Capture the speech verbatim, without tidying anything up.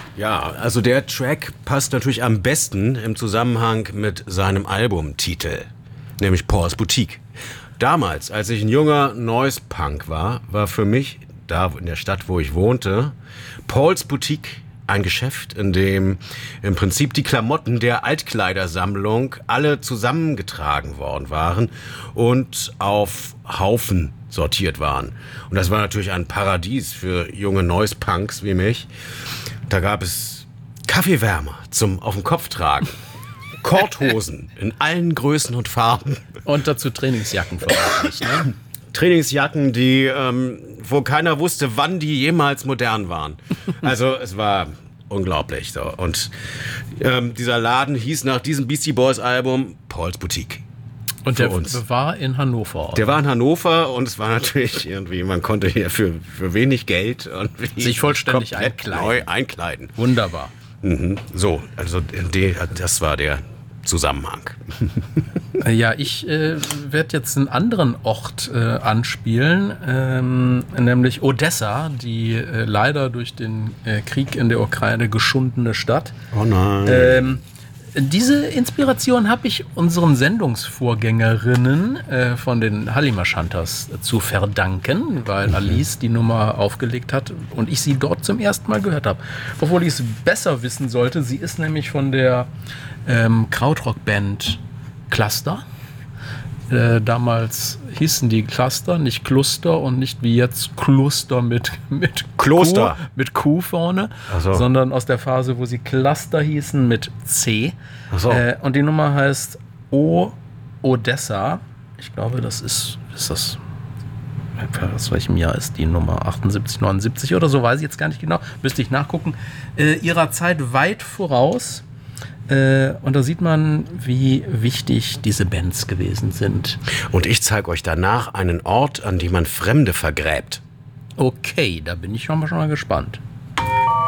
Ja, also der Track passt natürlich am besten im Zusammenhang mit seinem Albumtitel, nämlich Paul's Boutique. Damals, als ich ein junger Noise-Punk war, war für mich, da in der Stadt, wo ich wohnte, Paul's Boutique ein Geschäft, in dem im Prinzip die Klamotten der Altkleidersammlung alle zusammengetragen worden waren und auf Haufen sortiert waren. Und das war natürlich ein Paradies für junge Noise-Punks wie mich. Da gab es Kaffeewärmer zum auf den Kopf tragen, Korthosen in allen Größen und Farben. Und dazu Trainingsjacken vermutlich, ne? Trainingsjacken, die, ähm, wo keiner wusste, wann die jemals modern waren. Also es war unglaublich. So. Und ähm, dieser Laden hieß nach diesem Beastie Boys Album Paul's Boutique. Und der uns. war in Hannover. Oder? Der war in Hannover und es war natürlich irgendwie, man konnte hier für, für wenig Geld irgendwie sich vollständig einkleiden. neu einkleiden. Wunderbar. Mhm. So, also die, das war der Zusammenhang. Ja, ich äh, werde jetzt einen anderen Ort äh, anspielen, ähm, nämlich Odessa, die äh, leider durch den äh, Krieg in der Ukraine geschundene Stadt. Oh nein. Ähm, diese Inspiration habe ich unseren Sendungsvorgängerinnen äh, von den Hallimashantas zu verdanken, weil mhm. Alice die Nummer aufgelegt hat und ich sie dort zum ersten Mal gehört habe. Obwohl ich es besser wissen sollte, sie ist nämlich von der ähm, Krautrock-Band Cluster. Äh, damals hießen die Cluster, nicht Cluster und nicht wie jetzt Cluster mit, mit Kloster. Q, mit Q vorne, so. sondern aus der Phase, wo sie Cluster hießen mit C. Ach so. Äh, und die Nummer heißt O Odessa. Ich glaube, das ist, ist das, aus welchem Jahr ist die Nummer? achtundsiebzig, neunundsiebzig oder so, weiß ich jetzt gar nicht genau. Müsste ich nachgucken. Äh, ihrer Zeit weit voraus. Äh, und da sieht man, wie wichtig diese Bands gewesen sind. Und ich zeige euch danach einen Ort, an dem man Fremde vergräbt. Okay, da bin ich schon mal, schon mal gespannt.